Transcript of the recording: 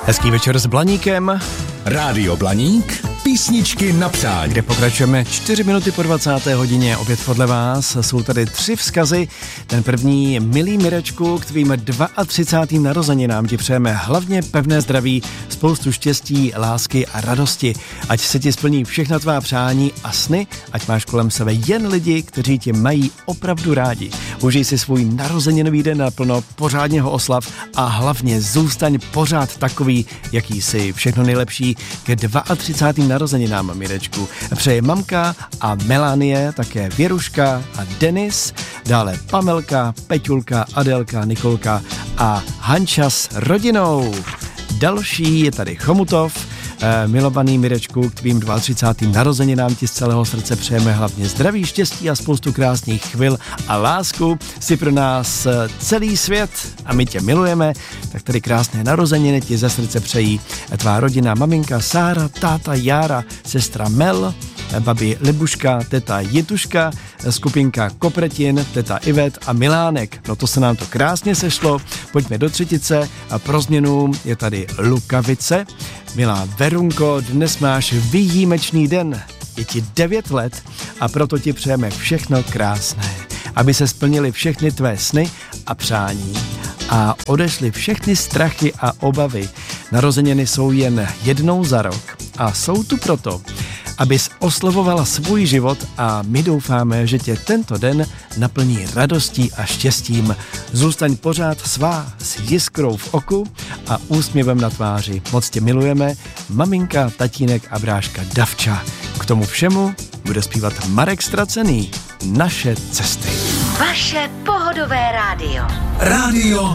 Hezký večer s Blaníkem. Rádio Blaník, písničky na přání. Kde pokračujeme 4 minuty po 20. hodině, opět podle vás. Jsou tady 3 vzkazy. Ten první, milý Mirečku, k tvým 32. narozeninám ti přejeme hlavně pevné zdraví, spoustu štěstí, lásky a radosti. Ať se ti splní všechna tvá přání a sny, ať máš kolem sebe jen lidi, kteří tě mají opravdu rádi. Užij si svůj narozeninový den naplno, pořádně ho oslav a hlavně zůstaň pořád takový, jaký jsi. Všechno nejlepší ke 32. narozeninám, Mirečku. Přeje mamka a Melanie, také Věruška a Denis, dále Pamelka, Peťulka, Adélka, Nikolka a Hanča s rodinou. Další je tady Chomutov. Milovaný Mirečku, k tvým 32. narozeninám ti z celého srdce přejeme hlavně zdraví, štěstí a spoustu krásných chvil a lásku. Jsi pro nás celý svět a my tě milujeme, tak tady krásné narozeniny ti ze srdce přejí tvá rodina, maminka Sára, táta Jára, sestra Mel, babi Libuška, teta Jituška, skupinka Kopretin, teta Ivet a Milánek. No to se nám to krásně sešlo. Pojďme do třetice a pro změnu je tady Lukavice. Milá Verunko, dnes máš výjimečný den. Je ti 9 let a proto ti přejeme všechno krásné. Aby se splnily všechny tvé sny a přání a odešly všechny strachy a obavy. Narozeniny jsou jen jednou za rok a jsou tu proto, abys oslavovala svůj život a my doufáme, že tě tento den naplní radostí a štěstím. Zůstaň pořád svá s jiskrou v oku a úsměvem na tváři. Moc tě milujeme, maminka, tatínek a bráška Davča. K tomu všemu bude zpívat Marek Stracený. Naše cesty. Vaše pohodové rádio. Rádio